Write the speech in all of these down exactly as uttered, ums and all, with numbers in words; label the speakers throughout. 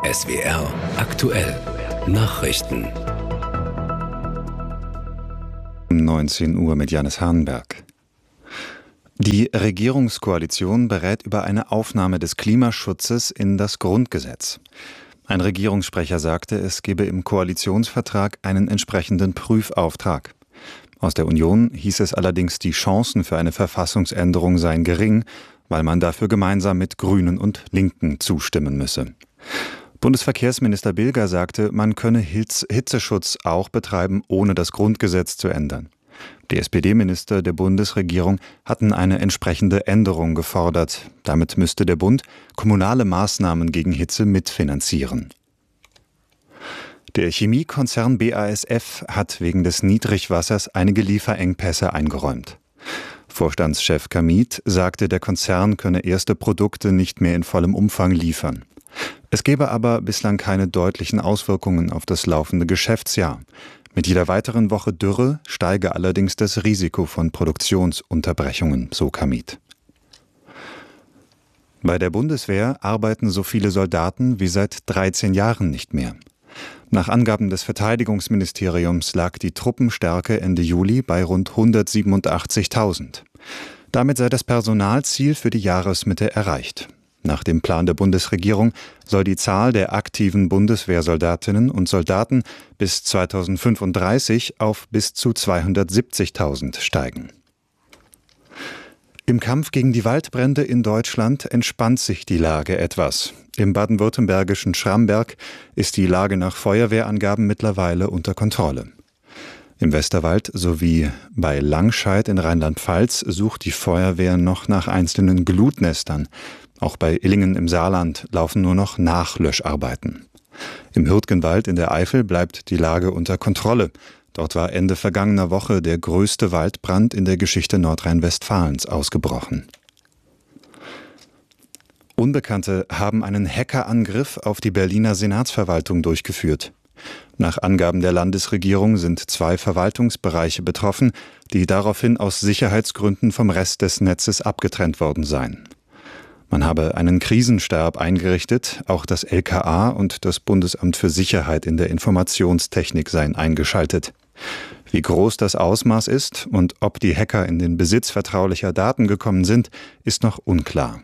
Speaker 1: S W R aktuell Nachrichten.
Speaker 2: neunzehn Uhr mit Janis Hahnberg. Die Regierungskoalition berät über eine Aufnahme des Klimaschutzes in das Grundgesetz. Ein Regierungssprecher sagte, es gebe im Koalitionsvertrag einen entsprechenden Prüfauftrag. Aus der Union hieß es allerdings, die Chancen für eine Verfassungsänderung seien gering, weil man dafür gemeinsam mit Grünen und Linken zustimmen müsse. Bundesverkehrsminister Bilger sagte, man könne Hitzeschutz auch betreiben, ohne das Grundgesetz zu ändern. Die S P D-Minister der Bundesregierung hatten eine entsprechende Änderung gefordert. Damit müsste der Bund kommunale Maßnahmen gegen Hitze mitfinanzieren. Der Chemiekonzern B A S F hat wegen des Niedrigwassers einige Lieferengpässe eingeräumt. Vorstandschef Kamit sagte, der Konzern könne erste Produkte nicht mehr in vollem Umfang liefern. Es gebe aber bislang keine deutlichen Auswirkungen auf das laufende Geschäftsjahr. Mit jeder weiteren Woche Dürre steige allerdings das Risiko von Produktionsunterbrechungen, so Kamit. Bei der Bundeswehr arbeiten so viele Soldaten wie seit dreizehn Jahren nicht mehr. Nach Angaben des Verteidigungsministeriums lag die Truppenstärke Ende Juli bei rund hundertsiebenundachtzigtausend. Damit sei das Personalziel für die Jahresmitte erreicht. Nach dem Plan der Bundesregierung soll die Zahl der aktiven Bundeswehrsoldatinnen und Soldaten bis zweitausendfünfunddreißig auf bis zu zweihundertsiebzigtausend steigen. Im Kampf gegen die Waldbrände in Deutschland entspannt sich die Lage etwas. Im baden-württembergischen Schramberg ist die Lage nach Feuerwehrangaben mittlerweile unter Kontrolle. Im Westerwald sowie bei Langscheid in Rheinland-Pfalz sucht die Feuerwehr noch nach einzelnen Glutnestern. Auch bei Illingen im Saarland laufen nur noch Nachlöscharbeiten. Im Hürtgenwald in der Eifel bleibt die Lage unter Kontrolle. Dort war Ende vergangener Woche der größte Waldbrand in der Geschichte Nordrhein-Westfalens ausgebrochen. Unbekannte haben einen Hackerangriff auf die Berliner Senatsverwaltung durchgeführt. Nach Angaben der Landesregierung sind zwei Verwaltungsbereiche betroffen, die daraufhin aus Sicherheitsgründen vom Rest des Netzes abgetrennt worden seien. Man habe einen Krisenstab eingerichtet, auch das L K A und das Bundesamt für Sicherheit in der Informationstechnik seien eingeschaltet. Wie groß das Ausmaß ist und ob die Hacker in den Besitz vertraulicher Daten gekommen sind, ist noch unklar.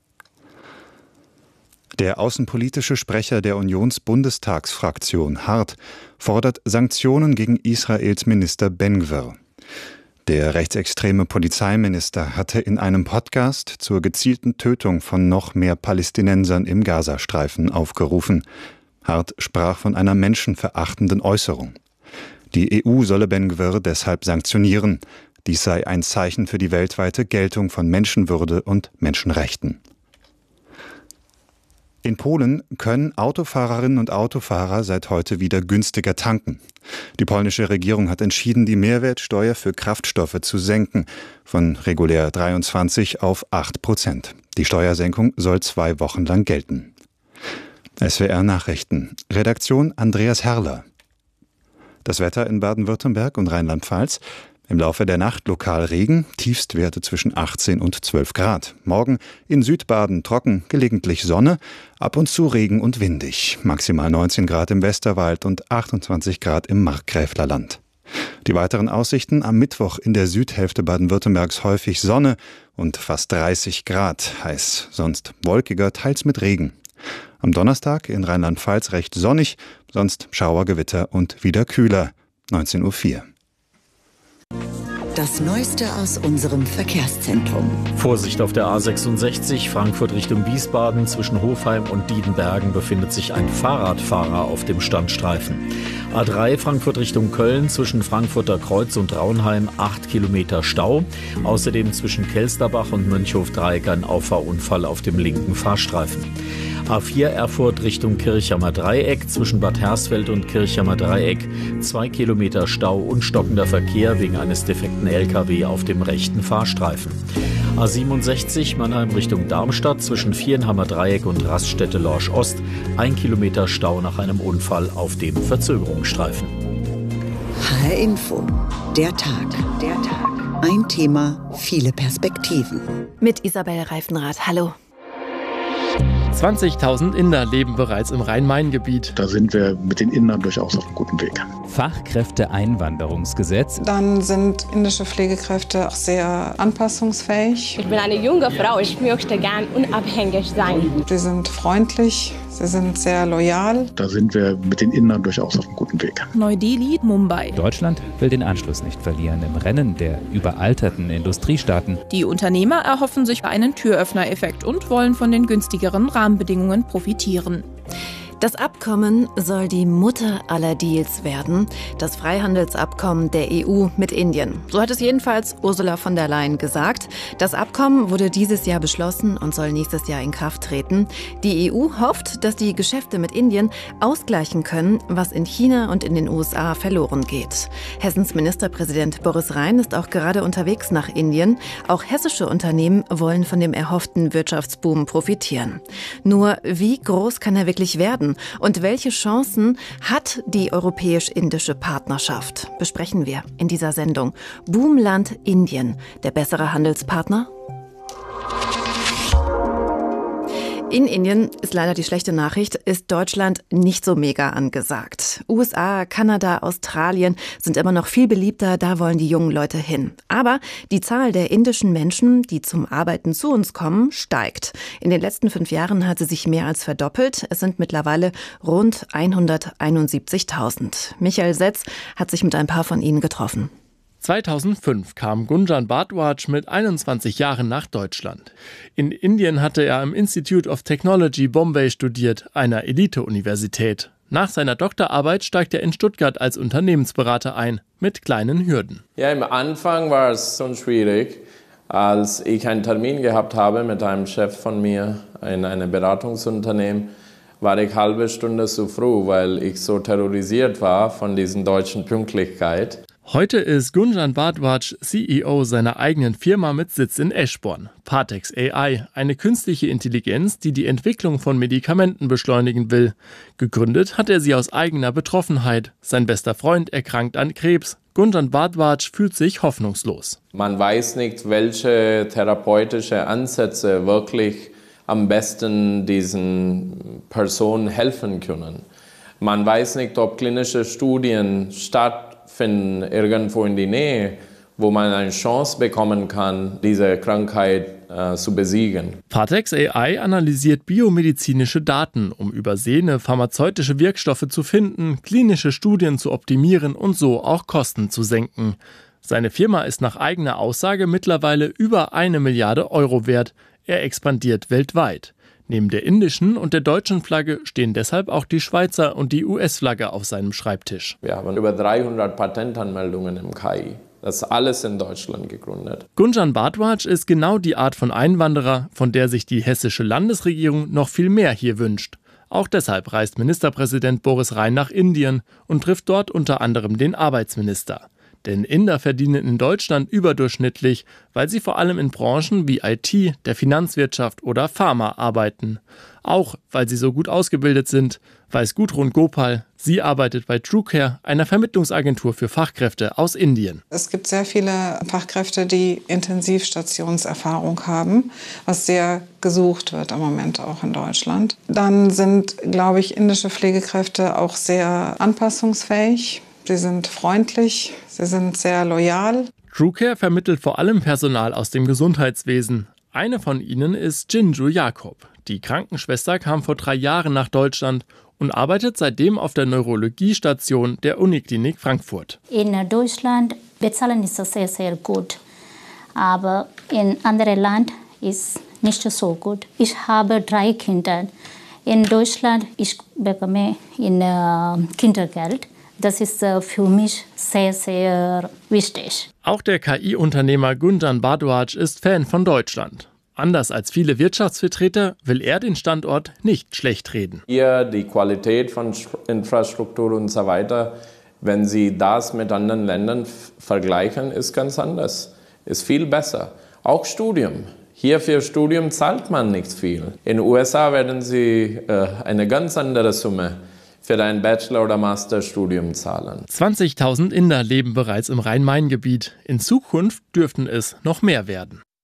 Speaker 2: Der außenpolitische Sprecher der Unionsbundestagsfraktion, Hart, fordert Sanktionen gegen Israels Minister Ben-Gvir. Der rechtsextreme Polizeiminister hatte in einem Podcast zur gezielten Tötung von noch mehr Palästinensern im Gazastreifen aufgerufen. Hart sprach von einer menschenverachtenden Äußerung. Die E U solle Ben-Gvir deshalb sanktionieren. Dies sei ein Zeichen für die weltweite Geltung von Menschenwürde und Menschenrechten. In Polen können Autofahrerinnen und Autofahrer seit heute wieder günstiger tanken. Die polnische Regierung hat entschieden, die Mehrwertsteuer für Kraftstoffe zu senken, von regulär dreiundzwanzig auf acht Prozent. Die Steuersenkung soll zwei Wochen lang gelten. S W R Nachrichten. Redaktion Andreas Herrler. Das Wetter in Baden-Württemberg und Rheinland-Pfalz. Im Laufe der Nacht lokal Regen, Tiefstwerte zwischen achtzehn und zwölf Grad. Morgen in Südbaden trocken, gelegentlich Sonne, ab und zu Regen und windig. Maximal neunzehn Grad im Westerwald und achtundzwanzig Grad im Markgräflerland. Die weiteren Aussichten: am Mittwoch in der Südhälfte Baden-Württembergs häufig Sonne und fast dreißig Grad heiß, sonst wolkiger, teils mit Regen. Am Donnerstag in Rheinland-Pfalz recht sonnig, sonst Schauergewitter und wieder kühler. neunzehn Uhr vier.
Speaker 3: Das Neueste aus unserem Verkehrszentrum.
Speaker 4: Vorsicht auf der A sechsundsechzig, Frankfurt Richtung Wiesbaden. Zwischen Hofheim und Diedenbergen befindet sich ein Fahrradfahrer auf dem Standstreifen. A drei, Frankfurt Richtung Köln, zwischen Frankfurter Kreuz und Raunheim acht Kilometer Stau. Außerdem zwischen Kelsterbach und Mönchhof-Dreieck ein Auffahrunfall auf dem linken Fahrstreifen. A vier, Erfurt Richtung Kirchhammer Dreieck, zwischen Bad Hersfeld und Kirchhammer Dreieck zwei Kilometer Stau und stockender Verkehr wegen eines defekten L K W auf dem rechten Fahrstreifen. A siebenundsechzig, Mannheim Richtung Darmstadt, zwischen Vierenhammer Dreieck und Raststätte Lorsch Ost ein Kilometer Stau nach einem Unfall auf dem Verzögerungsstreifen.
Speaker 3: H R Info, der Tag, der Tag. Ein Thema, viele Perspektiven.
Speaker 5: Mit Isabel Reifenrath. Hallo. zwanzigtausend Inder leben bereits im Rhein-Main-Gebiet.
Speaker 6: Da sind wir mit den Indern durchaus auf einem guten Weg.
Speaker 7: Fachkräfteeinwanderungsgesetz.
Speaker 8: Dann sind indische Pflegekräfte auch sehr anpassungsfähig.
Speaker 9: Ich bin eine junge Frau, ich möchte gern unabhängig sein.
Speaker 8: Sie sind freundlich, sie sind sehr loyal.
Speaker 6: Da sind wir mit den Indern durchaus auf einem guten Weg.
Speaker 10: Neu-Delhi, Mumbai.
Speaker 7: Deutschland will den Anschluss nicht verlieren im Rennen der überalterten Industriestaaten.
Speaker 10: Die Unternehmer erhoffen sich einen Türöffner-Effekt und wollen von den günstigeren Rahmenbedingungen profitieren.
Speaker 11: Das Abkommen soll die Mutter aller Deals werden, das Freihandelsabkommen der E U mit Indien. So hat es jedenfalls Ursula von der Leyen gesagt. Das Abkommen wurde dieses Jahr beschlossen und soll nächstes Jahr in Kraft treten. Die E U hofft, dass die Geschäfte mit Indien ausgleichen können, was in China und in den U S A verloren geht. Hessens Ministerpräsident Boris Rhein ist auch gerade unterwegs nach Indien. Auch hessische Unternehmen wollen von dem erhofften Wirtschaftsboom profitieren. Nur wie groß kann er wirklich werden? Und welche Chancen hat die europäisch-indische Partnerschaft? Besprechen wir in dieser Sendung. Boomland Indien, der bessere Handelspartner? In Indien ist leider die schlechte Nachricht, ist Deutschland nicht so mega angesagt. U S A, Kanada, Australien sind immer noch viel beliebter, da wollen die jungen Leute hin. Aber die Zahl der indischen Menschen, die zum Arbeiten zu uns kommen, steigt. In den letzten fünf Jahren hat sie sich mehr als verdoppelt. Es sind mittlerweile rund hunderteinundsiebzigtausend. Michael Setz hat sich mit ein paar von ihnen getroffen.
Speaker 5: zweitausendfünf kam Gunjan Bhardwaj mit einundzwanzig Jahren nach Deutschland. In Indien hatte er am Institute of Technology Bombay studiert, einer Elite-Universität. Nach seiner Doktorarbeit steigt er in Stuttgart als Unternehmensberater ein, mit kleinen Hürden.
Speaker 12: Ja, am Anfang war es schon schwierig, als ich einen Termin gehabt habe mit einem Chef von mir in einem Beratungsunternehmen, war ich eine halbe Stunde zu früh, weil ich so terrorisiert war von diesen deutschen Pünktlichkeit.
Speaker 5: Heute ist Gunjan Bhardwaj C E O seiner eigenen Firma mit Sitz in Eschborn. Partex A I, eine künstliche Intelligenz, die die Entwicklung von Medikamenten beschleunigen will. Gegründet hat er sie aus eigener Betroffenheit. Sein bester Freund erkrankt an Krebs. Gunjan Bhardwaj fühlt sich hoffnungslos.
Speaker 12: Man weiß nicht, welche therapeutische Ansätze wirklich am besten diesen Personen helfen können. Man weiß nicht, ob klinische Studien stattfinden irgendwo in die Nähe, wo man eine Chance bekommen kann, diese Krankheit äh, zu besiegen.
Speaker 5: Partex A I analysiert biomedizinische Daten, um übersehene pharmazeutische Wirkstoffe zu finden, klinische Studien zu optimieren und so auch Kosten zu senken. Seine Firma ist nach eigener Aussage mittlerweile über eine Milliarde Euro wert. Er expandiert weltweit. Neben der indischen und der deutschen Flagge stehen deshalb auch die Schweizer und die U S-Flagge auf seinem Schreibtisch.
Speaker 12: Wir haben über dreihundert Patentanmeldungen im K I. Das ist alles in Deutschland gegründet.
Speaker 5: Gunjan Bhardwaj ist genau die Art von Einwanderer, von der sich die hessische Landesregierung noch viel mehr hier wünscht. Auch deshalb reist Ministerpräsident Boris Rhein nach Indien und trifft dort unter anderem den Arbeitsminister. Denn Inder verdienen in Deutschland überdurchschnittlich, weil sie vor allem in Branchen wie I T, der Finanzwirtschaft oder Pharma arbeiten. Auch weil sie so gut ausgebildet sind, weiß Gudrun Gopal. Sie arbeitet bei TrueCare, einer Vermittlungsagentur für Fachkräfte aus Indien.
Speaker 8: Es gibt sehr viele Fachkräfte, die Intensivstationserfahrung haben, was sehr gesucht wird im Moment auch in Deutschland. Dann sind, glaube ich, indische Pflegekräfte auch sehr anpassungsfähig. Sie sind freundlich, sie sind sehr loyal.
Speaker 5: TrueCare vermittelt vor allem Personal aus dem Gesundheitswesen. Eine von ihnen ist Jinju Jakob. Die Krankenschwester kam vor drei Jahren nach Deutschland und arbeitet seitdem auf der Neurologiestation der Uniklinik Frankfurt.
Speaker 13: In Deutschland bezahlen ist sehr, sehr gut, aber in anderen Ländern ist nicht so gut. Ich habe drei Kinder. In Deutschland ich bekomme in äh, Kindergeld. Das ist für mich sehr, sehr wichtig.
Speaker 5: Auch der K I-Unternehmer Gunjan Bhardwaj ist Fan von Deutschland. Anders als viele Wirtschaftsvertreter will er den Standort nicht schlecht reden.
Speaker 12: Hier die Qualität von Infrastruktur und so weiter, wenn Sie das mit anderen Ländern f- vergleichen, ist ganz anders. Ist viel besser. Auch Studium. Hier für Studium zahlt man nicht viel. In den U S A werden Sie äh, eine ganz andere Summe für ein Bachelor- oder Masterstudium zahlen.
Speaker 5: zwanzigtausend Inder leben bereits im Rhein-Main-Gebiet. In Zukunft dürften es noch mehr werden.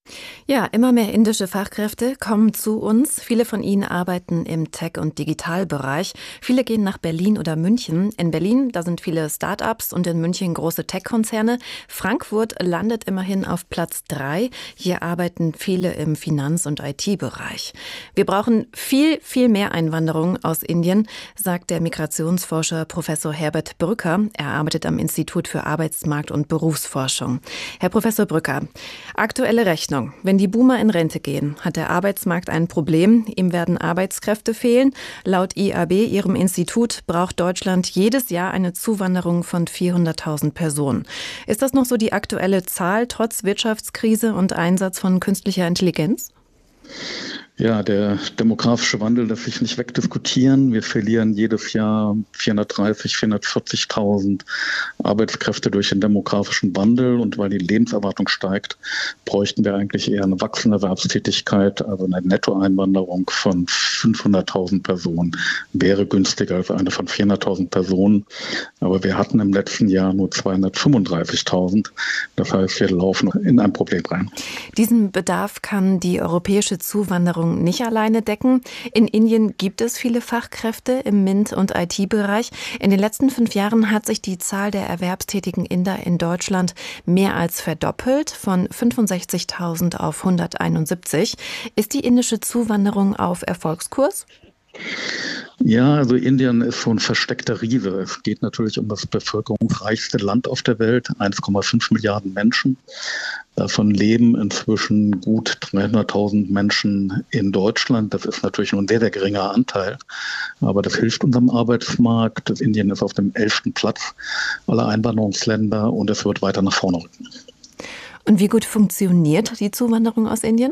Speaker 11: Ja, immer mehr indische Fachkräfte kommen zu uns. Viele von ihnen arbeiten im Tech- und Digitalbereich. Viele gehen nach Berlin oder München. In Berlin, da sind viele Start-ups und in München große Tech-Konzerne. Frankfurt landet immerhin auf Platz drei. Hier arbeiten viele im Finanz- und I T-Bereich. Wir brauchen viel, viel mehr Einwanderung aus Indien, sagt der Migrationsforscher Professor Herbert Brücker. Er arbeitet am Institut für Arbeitsmarkt- und Berufsforschung. Herr Professor Brücker, aktuelle Rechnung. Wenn die Boomer in Rente gehen, hat der Arbeitsmarkt ein Problem. Ihm werden Arbeitskräfte fehlen. Laut I A B, Ihrem Institut, braucht Deutschland jedes Jahr eine Zuwanderung von vierhunderttausend Personen. Ist das noch so die aktuelle Zahl, trotz Wirtschaftskrise und Einsatz von künstlicher Intelligenz?
Speaker 6: Ja, der demografische Wandel lässt sich nicht wegdiskutieren. Wir verlieren jedes Jahr vierhundertdreißig, vierhundertvierzigtausend Arbeitskräfte durch den demografischen Wandel. Und weil die Lebenserwartung steigt, bräuchten wir eigentlich eher eine wachsende Erwerbstätigkeit. Also eine Nettoeinwanderung von fünfhunderttausend Personen wäre günstiger als eine von vierhunderttausend Personen. Aber wir hatten im letzten Jahr nur zweihundertfünfunddreißigtausend. Das heißt, wir laufen in ein Problem rein.
Speaker 11: Diesen Bedarf kann die europäische Zuwanderung nicht alleine decken. In Indien gibt es viele Fachkräfte im MINT- und I T-Bereich. In den letzten fünf Jahren hat sich die Zahl der erwerbstätigen Inder in Deutschland mehr als verdoppelt, von fünfundsechzigtausend auf hunderteinundsiebzig. Ist die indische Zuwanderung auf Erfolgskurs?
Speaker 6: Ja, also Indien ist so ein versteckter Riese. Es geht natürlich um das bevölkerungsreichste Land auf der Welt, eins Komma fünf Milliarden Menschen. Davon leben inzwischen gut dreihunderttausend Menschen in Deutschland. Das ist natürlich nur ein sehr, sehr geringer Anteil. Aber das hilft unserem Arbeitsmarkt. Indien ist auf dem elften Platz aller Einwanderungsländer und es wird weiter nach vorne rücken.
Speaker 11: Und wie gut funktioniert die Zuwanderung aus Indien?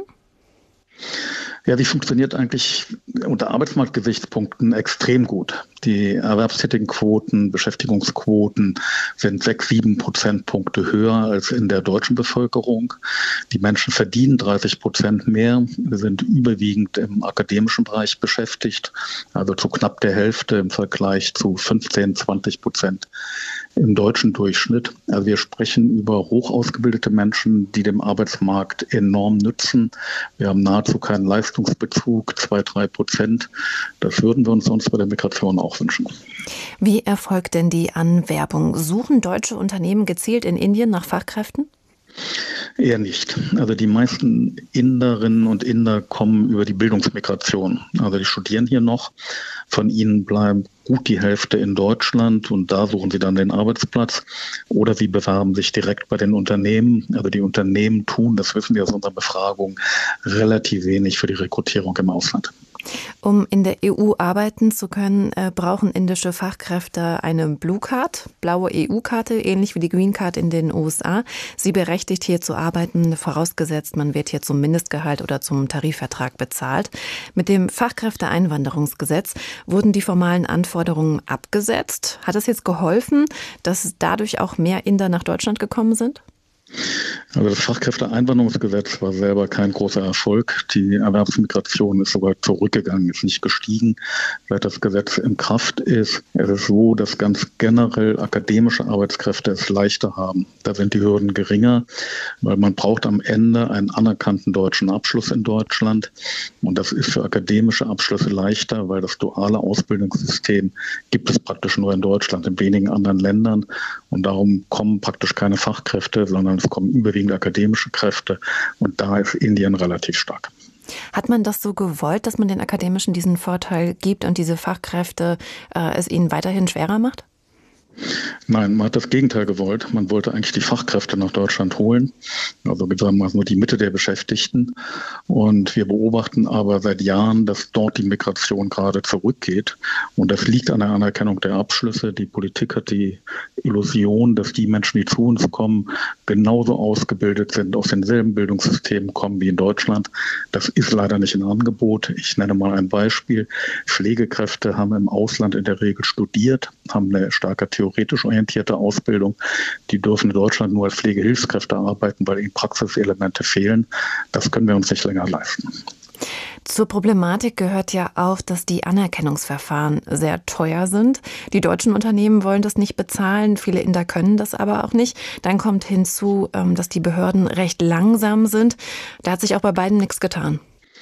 Speaker 6: Ja, die funktioniert eigentlich unter Arbeitsmarktgesichtspunkten extrem gut. Die erwerbstätigen Quoten, Beschäftigungsquoten sind sechs, sieben Prozentpunkte höher als in der deutschen Bevölkerung. Die Menschen verdienen dreißig Prozent mehr. Wir sind überwiegend im akademischen Bereich beschäftigt, also zu knapp der Hälfte im Vergleich zu fünfzehn, zwanzig Prozent im deutschen Durchschnitt. Also wir sprechen über hoch ausgebildete Menschen, die dem Arbeitsmarkt enorm nützen. Wir haben nahezu keinen Leistungsbezug, zwei, drei Prozent. Das würden wir uns sonst bei der Migration auch wünschen.
Speaker 11: Wie erfolgt denn die Anwerbung? Suchen deutsche Unternehmen gezielt in Indien nach Fachkräften?
Speaker 6: Eher nicht. Also die meisten Inderinnen und Inder kommen über die Bildungsmigration. Also die studieren hier noch. Von ihnen bleibt gut die Hälfte in Deutschland und da suchen sie dann den Arbeitsplatz. Oder sie bewerben sich direkt bei den Unternehmen. Also die Unternehmen tun, das wissen wir aus unserer Befragung, relativ wenig für die Rekrutierung im Ausland.
Speaker 11: Um in der E U arbeiten zu können, äh, brauchen indische Fachkräfte eine Blue Card, blaue E U-Karte, ähnlich wie die Green Card in den U S A. Sie berechtigt, hier zu arbeiten, vorausgesetzt, man wird hier zum Mindestgehalt oder zum Tarifvertrag bezahlt. Mit dem Fachkräfteeinwanderungsgesetz wurden die formalen Anforderungen abgesetzt. Hat es jetzt geholfen, dass dadurch auch mehr Inder nach Deutschland gekommen sind?
Speaker 6: Also das Fachkräfteeinwanderungsgesetz war selber kein großer Erfolg. Die Erwerbsmigration ist sogar zurückgegangen, ist nicht gestiegen, seit das Gesetz in Kraft ist. Es ist so, dass ganz generell akademische Arbeitskräfte es leichter haben. Da sind die Hürden geringer, weil man braucht am Ende einen anerkannten deutschen Abschluss in Deutschland. Und das ist für akademische Abschlüsse leichter, weil das duale Ausbildungssystem gibt es praktisch nur in Deutschland, in wenigen anderen Ländern. Und darum kommen praktisch keine Fachkräfte, sondern es kommen überwiegend akademische Kräfte und da ist Indien relativ stark.
Speaker 11: Hat man das so gewollt, dass man den Akademischen diesen Vorteil gibt und diese Fachkräfte äh, es ihnen weiterhin schwerer macht?
Speaker 6: Nein, man hat das Gegenteil gewollt. Man wollte eigentlich die Fachkräfte nach Deutschland holen, also sagen wir mal nur die Mitte der Beschäftigten. Und wir beobachten aber seit Jahren, dass dort die Migration gerade zurückgeht. Und das liegt an der Anerkennung der Abschlüsse. Die Politik hat die Illusion, dass die Menschen, die zu uns kommen, genauso ausgebildet sind, aus denselben Bildungssystemen kommen wie in Deutschland. Das ist leider nicht im Angebot. Ich nenne mal ein Beispiel. Pflegekräfte haben im Ausland in der Regel studiert, haben eine stärker theoretisch orientierte Ausbildung. Die dürfen in Deutschland nur als Pflegehilfskräfte arbeiten, weil ihnen Praxiselemente fehlen. Das können wir uns nicht länger leisten.
Speaker 11: Zur Problematik gehört ja auch, dass die Anerkennungsverfahren sehr teuer sind. Die deutschen Unternehmen wollen das nicht bezahlen, viele Inder können das aber auch nicht. Dann kommt hinzu, dass die Behörden recht langsam sind. Da hat sich auch bei beiden nichts getan.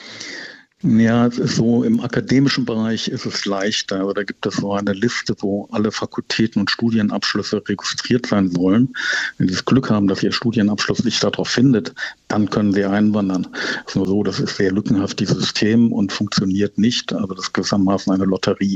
Speaker 6: Ja, es ist so, im akademischen Bereich ist es leichter. Also da gibt es so eine Liste, wo alle Fakultäten und Studienabschlüsse registriert sein sollen. Wenn sie das Glück haben, dass ihr Studienabschluss sich darauf findet, dann können sie einwandern. Es ist nur so, das ist sehr lückenhaft, dieses System, und funktioniert nicht. Also das ist gewissermaßen eine Lotterie.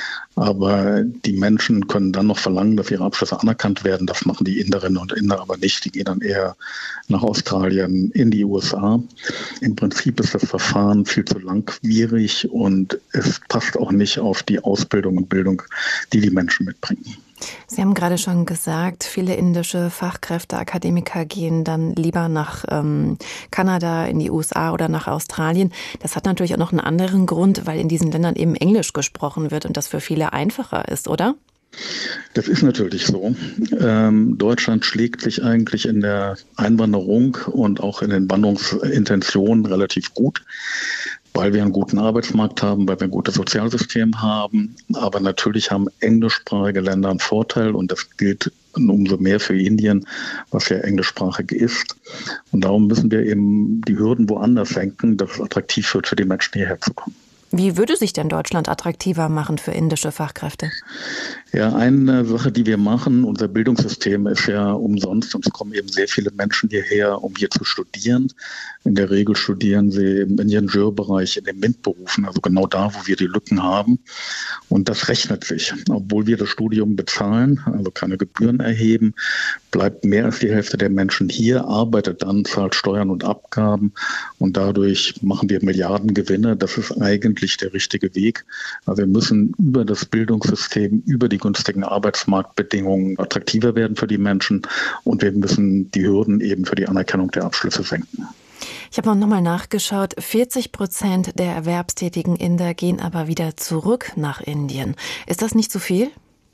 Speaker 6: Aber die Menschen können dann noch verlangen, dass ihre Abschlüsse anerkannt werden. Das machen die Inderinnen und Inder aber nicht. Die gehen dann eher nach Australien, in die U S A. Im Prinzip ist das Verfahren viel zu langwierig und es passt auch nicht auf die Ausbildung und Bildung, die die Menschen mitbringen.
Speaker 11: Sie haben gerade schon gesagt, viele indische Fachkräfte, Akademiker gehen dann lieber nach ähm, Kanada, in die U S A oder nach Australien. Das hat natürlich auch noch einen anderen Grund, weil in diesen Ländern eben Englisch gesprochen wird und das für viele einfacher ist, oder?
Speaker 6: Das ist natürlich so. Ähm, Deutschland schlägt sich eigentlich in der Einwanderung und auch in den Wanderungsintentionen relativ gut, weil wir einen guten Arbeitsmarkt haben, weil wir ein gutes Sozialsystem haben. Aber natürlich haben englischsprachige Länder einen Vorteil und das gilt umso mehr für Indien, was ja englischsprachig ist. Und darum müssen wir eben die Hürden woanders senken, dass es attraktiv wird, für die Menschen hierher zu kommen.
Speaker 11: Wie würde sich denn Deutschland attraktiver machen für indische Fachkräfte?
Speaker 6: Ja, eine Sache, die wir machen, unser Bildungssystem ist ja umsonst und es kommen eben sehr viele Menschen hierher, um hier zu studieren. In der Regel studieren sie im Ingenieurbereich, in den MINT-Berufen, also genau da, wo wir die Lücken haben. Und das rechnet sich. Obwohl wir das Studium bezahlen, also keine Gebühren erheben, bleibt mehr als die Hälfte der Menschen hier, arbeitet dann, zahlt Steuern und Abgaben und dadurch machen wir Milliardengewinne. Das ist eigentlich der richtige Weg. Also wir müssen über das Bildungssystem, über die günstigen Arbeitsmarktbedingungen attraktiver werden für die Menschen und wir müssen die Hürden eben für die Anerkennung der Abschlüsse senken.
Speaker 11: Ich habe auch nochmal nachgeschaut, vierzig Prozent der erwerbstätigen Inder gehen aber wieder zurück nach Indien. Ist das nicht zu viel?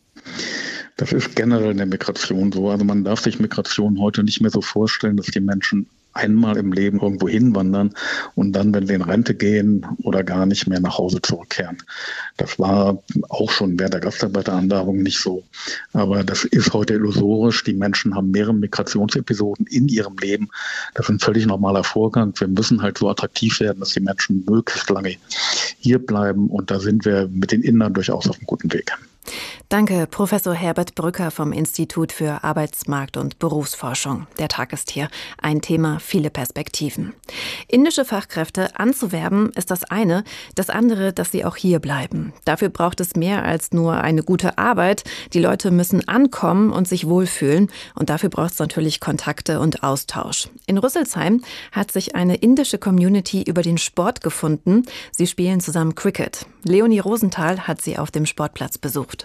Speaker 6: Das ist generell in der Migration so. Also man darf sich Migration heute nicht mehr so vorstellen, dass die Menschen einmal im Leben irgendwo hinwandern und dann, wenn sie in Rente gehen oder gar nicht mehr nach Hause zurückkehren. Das war auch schon während der Gastarbeiterwanderung nicht so. Aber das ist heute illusorisch. Die Menschen haben mehrere Migrationsepisoden in ihrem Leben. Das ist ein völlig normaler Vorgang. Wir müssen halt so attraktiv werden, dass die Menschen möglichst lange hier bleiben. Und da sind wir mit den Indern durchaus auf einem guten Weg.
Speaker 11: Danke, Professor Herbert Brücker vom Institut für Arbeitsmarkt- und Berufsforschung. Der Tag ist hier ein Thema, viele Perspektiven. Indische Fachkräfte anzuwerben ist das eine, das andere, dass sie auch hier bleiben. Dafür braucht es mehr als nur eine gute Arbeit. Die Leute müssen ankommen und sich wohlfühlen und dafür braucht es natürlich Kontakte und Austausch. In Rüsselsheim hat sich eine indische Community über den Sport gefunden. Sie spielen zusammen Cricket. Leonie Rosenthal hat sie auf dem Sportplatz besucht.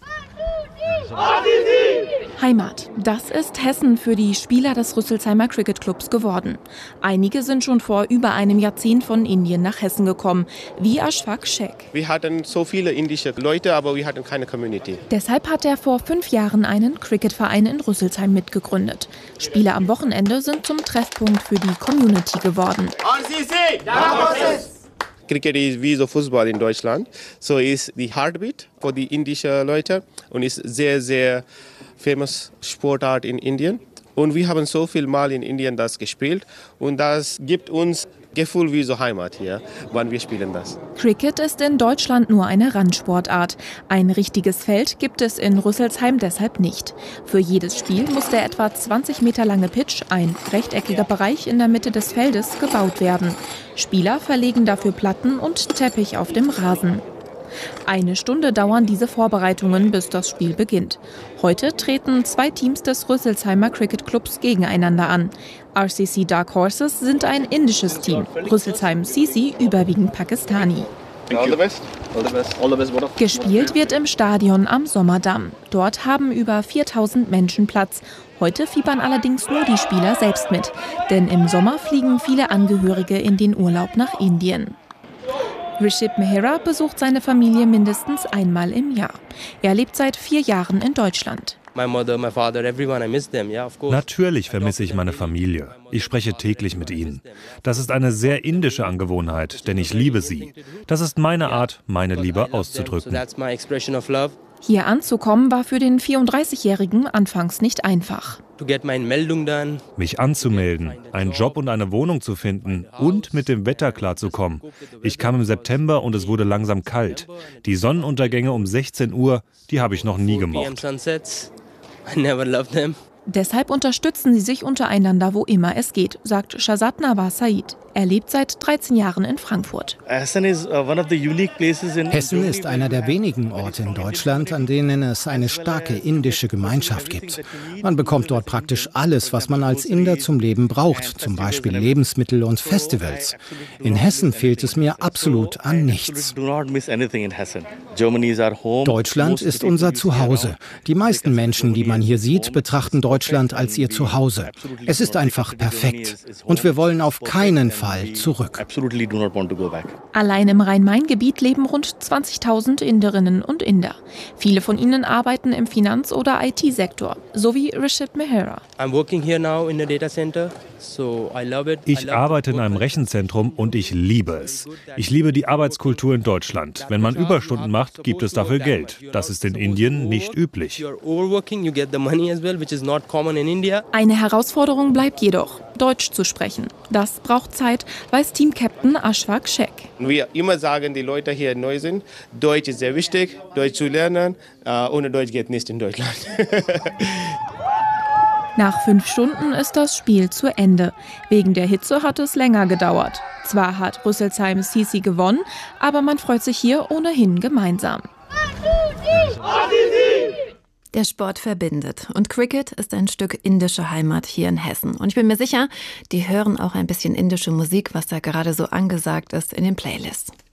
Speaker 10: Heimat, das ist Hessen für die Spieler des Rüsselsheimer Cricket Clubs geworden. Einige sind schon vor über einem Jahrzehnt von Indien nach Hessen gekommen, wie Ashfaq Sheikh.
Speaker 14: Wir hatten so viele indische Leute, aber wir hatten keine Community.
Speaker 10: Deshalb hat er vor fünf Jahren einen Cricketverein in Rüsselsheim mitgegründet. Spiele am Wochenende sind zum Treffpunkt für die Community geworden.
Speaker 14: Cricket ist wie so Fußball in Deutschland. So ist die Heartbeat für die indischen Leute und ist sehr, sehr famous Sportart in Indien. Und wir haben so viel Mal in Indien das gespielt und das gibt uns Gefühl wie so Heimat hier, wann wir spielen das.
Speaker 10: Cricket ist in Deutschland nur eine Randsportart. Ein richtiges Feld gibt es in Rüsselsheim deshalb nicht. Für jedes Spiel muss der etwa zwanzig Meter lange Pitch, ein rechteckiger Bereich in der Mitte des Feldes, gebaut werden. Spieler verlegen dafür Platten und Teppich auf dem Rasen. Eine Stunde dauern diese Vorbereitungen, bis das Spiel beginnt. Heute treten zwei Teams des Rüsselsheimer Cricket Clubs gegeneinander an. R C C Dark Horses sind ein indisches Team, Rüsselsheim C C überwiegend Pakistani. Gespielt wird im Stadion am Sommerdamm. Dort haben über viertausend Menschen Platz. Heute fiebern allerdings nur die Spieler selbst mit, denn im Sommer fliegen viele Angehörige in den Urlaub nach Indien. Rishib Mehra besucht seine Familie mindestens einmal im Jahr. Er lebt seit vier Jahren in Deutschland.
Speaker 15: Natürlich vermisse ich meine Familie. Ich spreche täglich mit ihnen. Das ist eine sehr indische Angewohnheit, denn ich liebe sie. Das ist meine Art, meine Liebe auszudrücken.
Speaker 10: Hier anzukommen war für den vierunddreißigjährigen anfangs nicht einfach.
Speaker 15: Mich anzumelden, einen Job und eine Wohnung zu finden und mit dem Wetter klarzukommen. Ich kam im September und es wurde langsam kalt. Die Sonnenuntergänge um sechzehn Uhr, die habe ich noch nie gemocht.
Speaker 10: Deshalb unterstützen sie sich untereinander, wo immer es geht, sagt Shahzad Nawaz Said. Er lebt seit dreizehn Jahren in Frankfurt.
Speaker 16: Hessen ist einer der wenigen Orte in Deutschland, an denen es eine starke indische Gemeinschaft gibt. Man bekommt dort praktisch alles, was man als Inder zum Leben braucht, zum Beispiel Lebensmittel und Festivals. In Hessen fehlt es mir absolut an nichts. Deutschland ist unser Zuhause. Die meisten Menschen, die man hier sieht, betrachten Deutschland als ihr Zuhause. Es ist einfach perfekt. Und wir wollen auf keinen Fall zurück.
Speaker 10: Allein im Rhein-Main-Gebiet leben rund zwanzigtausend Inderinnen und Inder. Viele von ihnen arbeiten im Finanz- oder I T-Sektor, so wie Rishit Mehra.
Speaker 15: Ich arbeite in einem Rechenzentrum und ich liebe es. Ich liebe die Arbeitskultur in Deutschland. Wenn man Überstunden macht, gibt es dafür Geld. Das ist in Indien nicht üblich.
Speaker 10: Eine Herausforderung bleibt jedoch, Deutsch zu sprechen. Das braucht Zeit, weiß Team-Captain Ashfaq Sheikh.
Speaker 14: Wir immer sagen, die Leute hier neu sind, Deutsch ist sehr wichtig, Deutsch zu lernen. Ohne Deutsch geht nicht in Deutschland.
Speaker 10: Nach fünf Stunden ist das Spiel zu Ende. Wegen der Hitze hat es länger gedauert. Zwar hat Rüsselsheim Sisi gewonnen, aber man freut sich hier ohnehin gemeinsam.
Speaker 11: Der Sport verbindet und Cricket ist ein Stück indische Heimat hier in Hessen. Und ich bin mir sicher, die hören auch ein bisschen indische Musik, was da gerade so angesagt ist in den Playlists.